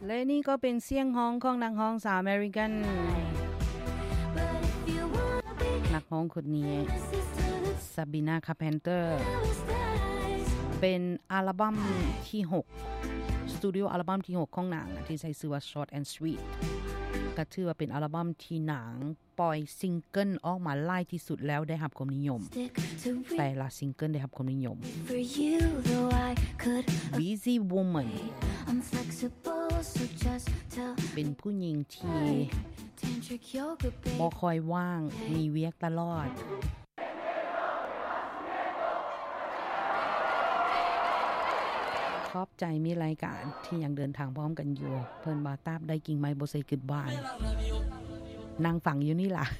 และนี่ก็เป็นเสียงฮ้องของนักฮ้องสาวอเมริกันนักฮ้องคนนี้ซาบีนาคาร์เพนเตอร์เป็นอัลบั้มที่6สตูดิโออัลบั้มที่6ของนางที่ใช้ชื่อว่า Short and Sweet ก็ถือว่าเป็นอัลบั้มที่นางปล่อยซิงเกิลออกมาหลายที่สุดแล้วได้รับความนิยมแต่ละซิงเกิลได้รับความนิยม Busy Woman เป็นผู้หญิงที่บ่ค่อยว่างมีเวียกตลอดขอบใจมีรายการที่ยังเดินทางพร้อมกันอยู่เพิ่นบ่าตาบได้กิ่งไม้บ่ใส่กึดบายนั่งฟังอยู่นี่ล่ะ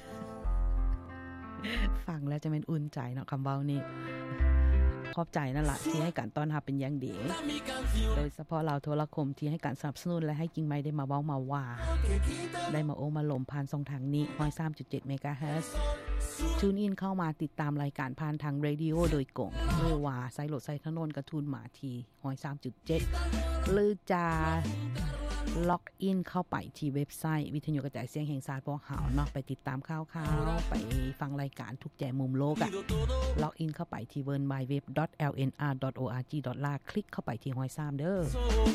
ฟังแล้วจะเป็นอุ่นใจเนาะคำเว้านี่ขอบใจนั่นล่ะที่ให้การต้อนรับเป็นอย่างดีโดยเฉพาะเราโทรคมที่ให้การสนับสนุนและให้กิ่งไม้ได้มาเว้ามาว่าได้มาโอ้มาหลมผ่านช่องทางนี้ 103.7 เมกะเฮิรตซ์ทูนอินเข้ามาติดตามรายการผ่านทางเรดิโอโดยกงหรือว่าใส่รถใส่ถนนกระทุนมาที่ 103.7 หรือจะล็อกอินเข้าไปที่เว็บไซต์วิทยุกระจายเสียงแห่งชาติพวกเฮาเนาะไปติดตามข่าวๆไปฟังรายการทุกแจมุมโลกอะล็อกอินเข้าไปที่ www.lnr.org.la คลิกเข้าไปที่103เด้อ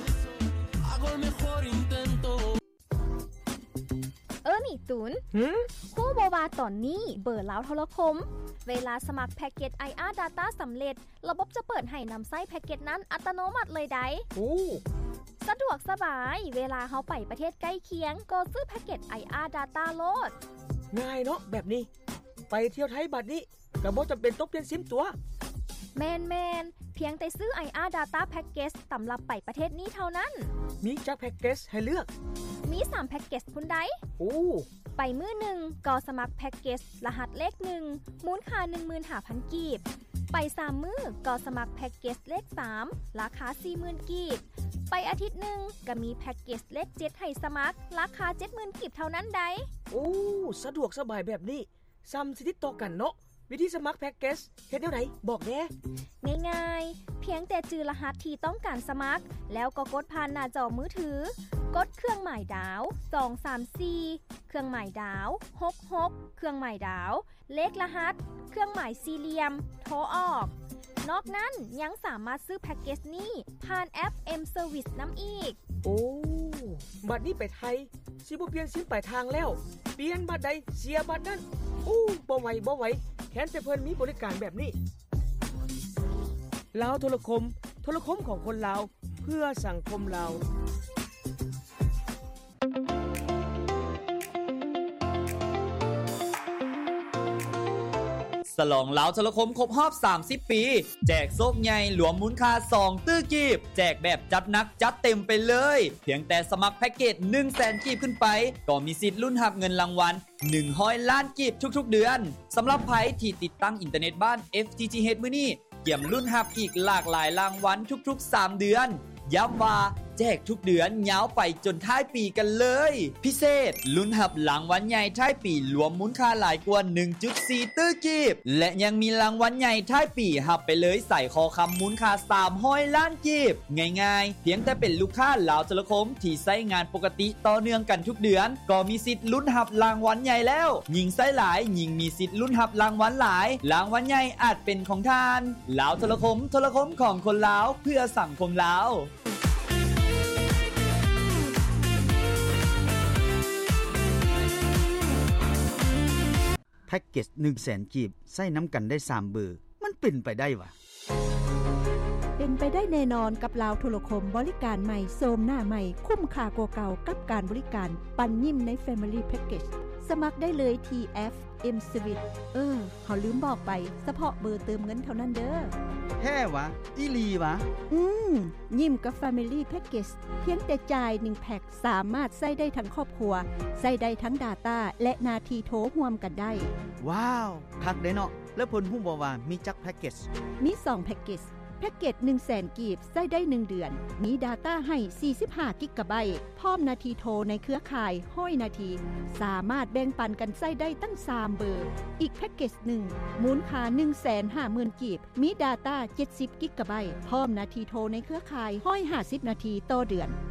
นี่ตูนฮู้บ่ว่าตอนนี้เบอร์ลาวโทรคมเวลาสมัครแพ็กเกจ IR Data สำเร็จระบบจะเปิดให้นำใช้แพ็กเกจนั้นอัตโนมัติเลยได้สะดวกสบายเวลาเฮาไปประเทศใกล้เคียงก็ซื้อแพ็กเกจ IR Data โลดง่ายเนาะแบบนี้ไปเที่ยวไทยบัดนี้ก็บ่จำเป็นต้องเปลี่ยนซิมตัวแม่นเพียงแต่ซื้อ IR Data Package สำหรับไปประเทศนี้เท่านั้นมีจักแพ็กเกจให้เลือกมี3แพ็กเกจพุ่นใดไปมื้อหนึ่งก็สมัครแพ็กเกจรหัสเลข1มูลค่า 15,000 กีบไป3มื้อก็สมัครแพ็กเกจเลข3ราคา 40,000 กีบไปอาทิตย์นึงก็มีแพ็กเกจเลข7ให้สมัครราคา 70,000 กีบเท่านั้นได้สะดวกสบายแบบนี้ซ้ำสิติดต่อกันเนาะวิธีสมัครแพ็กเกจเฮ็ดแนวใดบอกแน่ง่ายๆเพียงแต่จื่อรหัสที่ต้องการสมัครแล้วก็กดผ่านหน้าจอมือถือกดเครื่องหมายดาว234เครื่องหมายดาว66เครื่องหมายดาวเลขรหัสเครื่องหมายสี่เหลี่ยมโทรออกนอกนั้นยังสามารถซื้อแพ็กเกจนี้ผ่านแอป M Service นำอีกบัดนี้ไปไทยสิบ่เปลี่ยนซิมปลายทางแล้วเปลี่ยนบัดใดเสียบัดนั้นบ่ไหวแค้นแต่เพิ่นมีบริการแบบนี้ลาวโทรคมของคนลาวเพื่อสังคมลาวฉลองลาวโทรคมครบรอบ30ปีแจกโชคใหญ่รวมมูลค่า2ตื้อกีบแจกแบบจัดหนักจัดเต็มไปเลยเพียงแต่สมัครแพ็กเกจ 100,000 กีบขึ้นไปก็มีสิทธิ์ลุ้นรับเงินรางวัล100 ล้านกีบทุกๆเดือนสำหรับไผที่ติดตั้งอินเทอร์เน็ตบ้าน FTTH มื้อนี้เกี่ยมลุ้นรับอีกหลากหลายรางวัลทุกๆ3เดือนย้ำว่าแจกทุกเดือนยาวไปจนท้ายปีกันเลยพิเศษลุ้นรับรางวัลใหญ่ท้ายปีรวมมูลค่าหลายกว่า 1.4 ตื้อกีบและยังมีรางวัลใหญ่ท้ายปีรับไปเลยใส่คอคำมูลค่า300 ล้านกีบง่ายๆเพียงแต่เป็นลูกค้าลาวโทรคมที่ใช้งานปกติต่อเนื่องกันทุกเดือนก็มีสิทธิ์ลุ้นรับรางวัลใหญ่แล้วยิ่งใช้หลายยิ่งมีสิทธิ์ลุ้นรับรางวัลหลายรางวัลใหญ่อาจเป็นของท่านลาวโทรคมของคนลาวเพื่อสังคมลาวแพ็กเกจ 100,000 กีบใส่น้ำกันได้3เบอร์มันเป็นไปได้วะเป็นไปได้แน่นอนกับลาวโทรคมบริการใหม่โซมหน้าใหม่คุ้มค่ากว่าเก่ากับการบริการปันยิ้มใน Family Package สมัครได้เลยที่ FM Service เฮาลืมบอกไปเฉพาะเบอร์เติมเงินเท่านั้นเด้อแท้วะอีหลีวะยิ้มกับ Family Package เพียงแต่จ่าย1แพ็คสามารถใช้ได้ทั้งครอบครัวใช้ได้ทั้ง Data และนาทีโทรร่วมกันได้ว้าวคักเด้เนาะแล้วเพิ่นฮู้บ่ว่ามีจักแพ็กเกจมี2แพ็กเกจแพ็กเกจ 100,000 กีบใช้ได้1เดือนมี Data ให้45กิกะไบต์พร้อมนาทีโทรในเครือข่าย100นาทีสามารถแบ่งปันกันใช้ได้ตั้ง3เบอร์อีกแพ็กเกจ1มูลค่า 150,000 กีบมี Data 70กิกะไบต์พร้อมนาทีโทรในเครือข่าย150นาทีต่อเดือน